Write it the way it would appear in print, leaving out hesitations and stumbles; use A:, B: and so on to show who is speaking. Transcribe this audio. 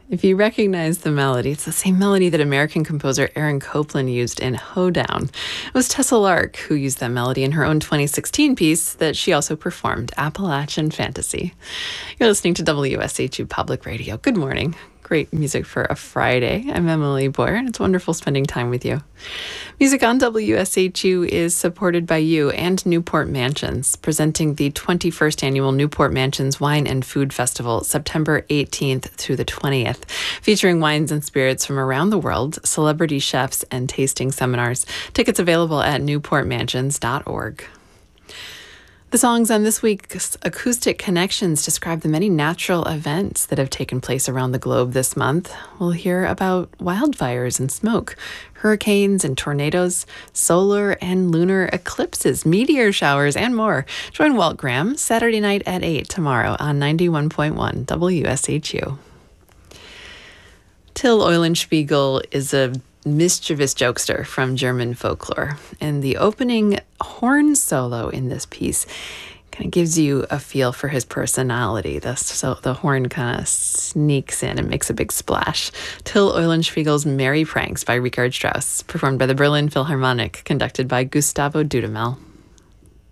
A: If you recognize the melody, it's the same melody that American composer Aaron Copland used in Hoedown. It was Tessa Lark who used that melody in her own 2016 piece that she also performed, Appalachian Fantasy. You're listening to WSHU Public Radio. Good morning. Great music for a Friday. I'm Emily Boyer, and it's wonderful spending time with you. Music on WSHU is supported by you and Newport Mansions, presenting the 21st Annual Newport Mansions Wine and Food Festival, September 18th through the 20th, featuring wines and spirits from around the world, celebrity chefs, and tasting seminars. Tickets available at newportmansions.org. The songs on this week's Acoustic Connections describe the many natural events that have taken place around the globe this month. We'll hear about wildfires and smoke, hurricanes and tornadoes, solar and lunar eclipses, meteor showers, and more. Join Walt Graham Saturday night at 8 tomorrow on 91.1 WSHU. Till Eulenspiegel is a mischievous jokester from German folklore, and the opening horn solo in this piece kind of gives you a feel for his personality. The horn kind of sneaks in and makes a big splash. Till Eulenspiegel's Merry Pranks by Richard Strauss, performed by the Berlin Philharmonic, conducted by Gustavo Dudamel.